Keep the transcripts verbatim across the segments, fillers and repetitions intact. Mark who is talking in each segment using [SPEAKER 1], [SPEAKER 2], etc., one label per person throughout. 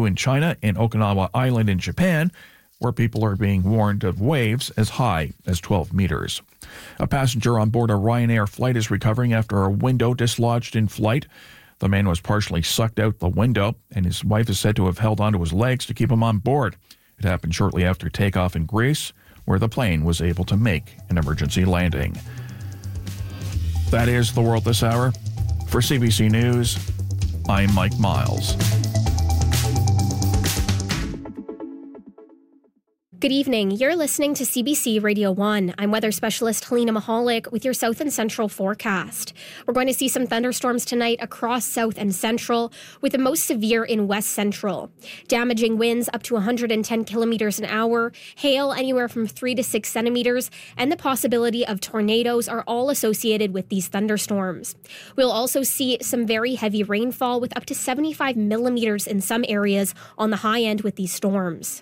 [SPEAKER 1] Ryukyu in China and Okinawa Island in Japan, where people are being warned of waves as high as twelve meters. A passenger on board a Ryanair flight is recovering after a window dislodged in flight. The man was partially sucked out the window, and his wife is said to have held onto his legs to keep him on board. It happened shortly after takeoff in Greece, where the plane was able to make an emergency landing. That is the world this hour. For C B C News, I'm Mike Miles.
[SPEAKER 2] Good evening. You're listening to C B C Radio one. I'm weather specialist Helena Mahalik with your south and central forecast. We're going to see some thunderstorms tonight across south and central, with the most severe in west central. Damaging winds up to one hundred ten kilometers an hour, hail anywhere from three to six centimeters, and the possibility of tornadoes are all associated with these thunderstorms. We'll also see some very heavy rainfall with up to seventy-five millimeters in some areas on the high end with these storms.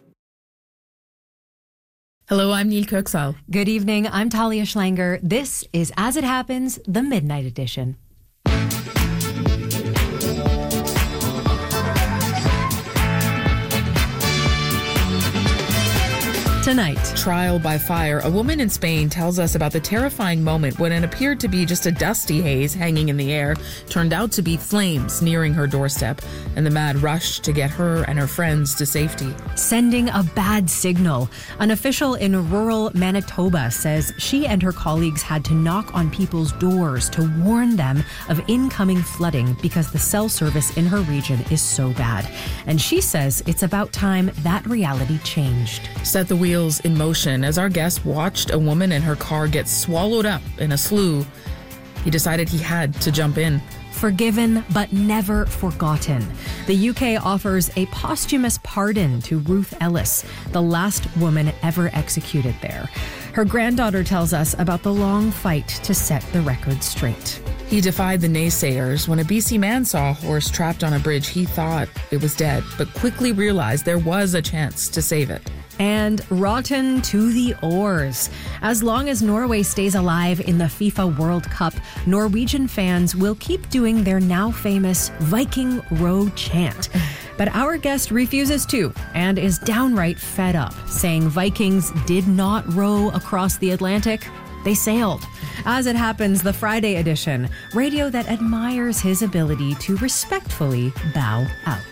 [SPEAKER 3] Hello, I'm Neil Kirksall.
[SPEAKER 4] Good evening, I'm Talia Schlanger. This is As It Happens, the Midnight Edition. Tonight,
[SPEAKER 3] Trial by fire. A woman in Spain tells us about the terrifying moment when it appeared to be just a dusty haze hanging in the air turned out to be flames nearing her doorstep, and the mad rush to get her and her friends to safety.
[SPEAKER 4] Sending a bad signal. An official in rural Manitoba says she and her colleagues had to knock on people's doors to warn them of incoming flooding because the cell service in her region is so bad. And she says it's about time that reality changed.
[SPEAKER 3] Set the wheels in motion as our guest watched a woman and her car get swallowed up in a slough. He decided he had to jump in.
[SPEAKER 4] Forgiven but never forgotten. The U K offers a posthumous pardon to Ruth Ellis, the last woman ever executed there. Her granddaughter tells us about the long fight to set the record straight.
[SPEAKER 3] He defied the naysayers. When a B C man saw a horse trapped on a bridge, he thought it was dead, but quickly realized there was a chance to save it.
[SPEAKER 4] And rotten to the oars. As long as Norway stays alive in the FIFA World Cup, Norwegian fans will keep doing their now famous Viking row chant. But our guest refuses to and is downright fed up, saying Vikings did not row across the Atlantic. They sailed. As It Happens, the Friday edition, radio that admires his ability to respectfully bow out.